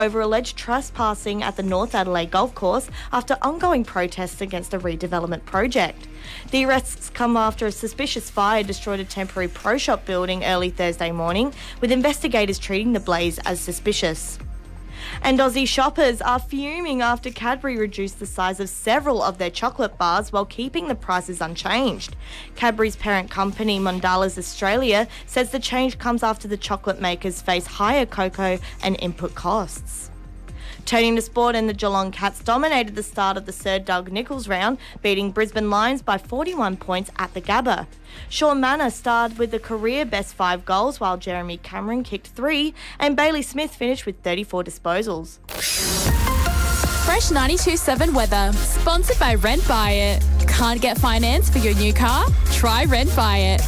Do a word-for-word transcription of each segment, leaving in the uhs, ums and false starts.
over alleged trespassing at the North Adelaide Golf Course after ongoing protests against a redevelopment project. The arrests come after a suspicious fire destroyed a temporary pro shop building early Thursday morning, with investigators treating the blaze as suspicious. And Aussie shoppers are fuming after Cadbury reduced the size of several of their chocolate bars while keeping the prices unchanged. Cadbury's parent company, Mondelez Australia, says the change comes after the chocolate makers face higher cocoa and input costs. Turning to sport, and the Geelong Cats dominated the start of the Sir Doug Nicholls round, beating Brisbane Lions by forty-one points at the Gabba. Sean Manor starred with the career best five goals, while Jeremy Cameron kicked three, and Bailey Smith finished with thirty-four disposals. Fresh ninety-two point seven weather, sponsored by Rent Buy It. Can't get finance for your new car? Try Rent Buy It.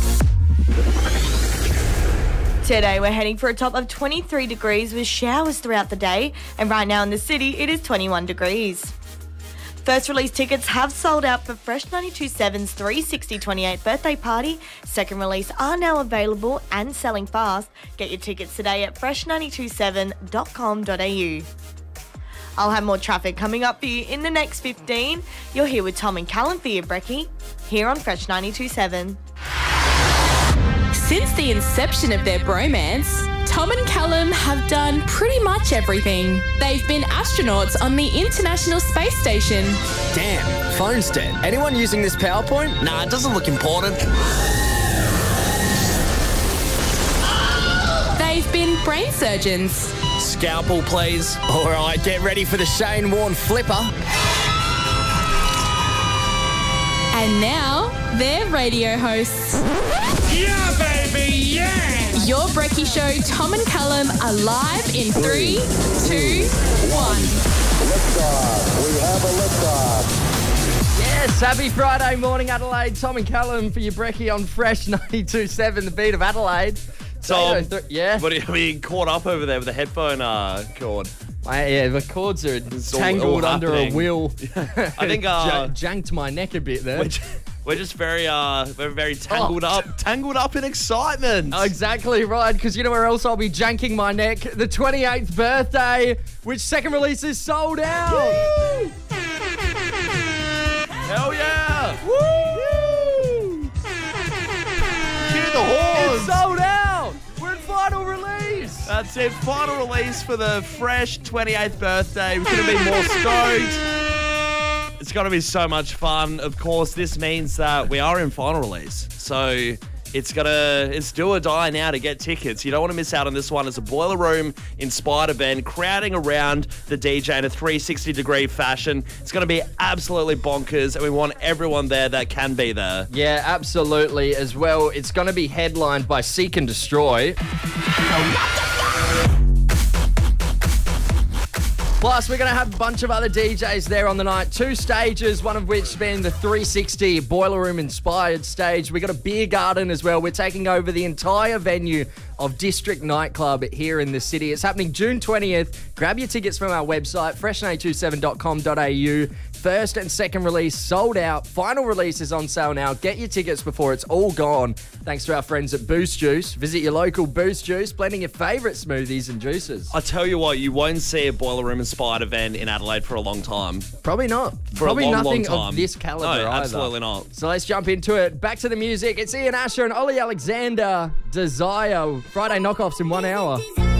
Today we're heading for a top of twenty-three degrees with showers throughout the day, and right now in the city it is twenty-one degrees. First release tickets have sold out for Fresh ninety-two point seven's three sixty twenty-eight birthday party. Second release are now available and selling fast. Get your tickets today at fresh nine two seven dot com dot a u. I'll have more traffic coming up for you in the next fifteen. You're here with Tom and Callum for your brekkie, here on Fresh ninety-two point seven. Since the inception of their bromance, Tom and Callum have done pretty much everything. They've been astronauts on the International Space Station. Damn, phone's dead. Anyone using this PowerPoint? Nah, it doesn't look important. They've been brain surgeons. Scalpel, please. All right, get ready for the Shane Warne flipper. And now, they're radio hosts. Yeah, baby, yeah! Your Brekkie Show, Tom and Callum, are live in three, two, one. Liftoff. We have a liftoff. Yes, happy Friday morning, Adelaide. Tom and Callum for your Brekkie on Fresh ninety-two point seven, the beat of Adelaide. Tom, th- yeah? What are you being caught up over there with the headphone uh, cord? Uh, yeah, the cords are It's all- tangled all under happening. a wheel. I think uh, J- janked my neck a bit there. we're, just, we're just very, uh, very, very tangled up, tangled up in excitement. Exactly right, because you know where else I'll be janking my neck? The twenty-eighth birthday, which second release is sold out. Woo! Hell yeah! Woo! Cue the horns. It's sold out. We're in final release. That's it. Final release for the Fresh twenty-eighth birthday. We couldn't be more stoked. It's going to be so much fun. Of course, this means that we are in final release. So it's got to, it's do or die now to get tickets. You don't want to miss out on this one. It's a Boiler Room inspired event, crowding around the D J in a three sixty degree fashion. It's going to be absolutely bonkers, and we want everyone there that can be there. Yeah, absolutely. As well, it's going to be headlined by Seek and Destroy. Plus, we're going to have a bunch of other D Js there on the night. Two stages, one of which being the three sixty Boiler Room inspired stage. We've got a beer garden as well. We're taking over the entire venue of District Nightclub here in the city. It's happening June twentieth. Grab your tickets from our website, fresh nine two seven dot com dot a u. First and second release sold out. Final release is on sale now. Get your tickets before it's all gone. Thanks to our friends at Boost Juice. Visit your local Boost Juice, blending your favourite smoothies and juices. I tell you what, you won't see a Boiler Room inspired event in Adelaide for a long time. Probably not. For Probably a long, nothing long time. of this caliber No, either. absolutely not. So let's jump into it. Back to the music. It's Ian Asher and Ollie Alexander. Desire. Friday knockoffs in one hour.